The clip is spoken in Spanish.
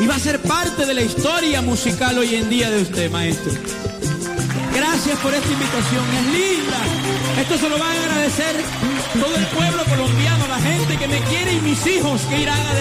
va a ser parte de la historia musical hoy en día de usted, maestro. Gracias por esta invitación, es linda. Esto se lo va a agradecer todo el pueblo colombiano, la gente que me quiere y mis hijos que irán a